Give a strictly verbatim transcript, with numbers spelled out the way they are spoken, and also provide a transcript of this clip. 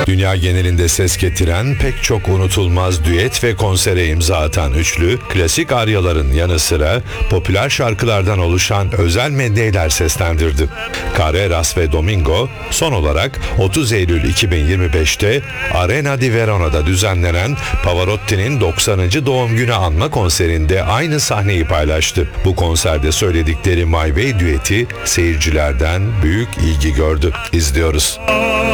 Dünya genelinde ses getiren pek çok unutulmaz düet ve konsere imza atan üçlü, klasik aryaların yanı sıra popüler şarkılardan oluşan özel medleyler seslendirdi. Carreras ve Domingo son olarak otuz Eylül iki bin yirmi beşte Arena di Verona'da düzenlenen Pavarotti'nin doksanıncı doğum günü anma konserinde aynı sahneyi paylaştı. Bu konserde söyledikleri My Way düeti seyircilerden büyük ilgi gördü. İzliyoruz.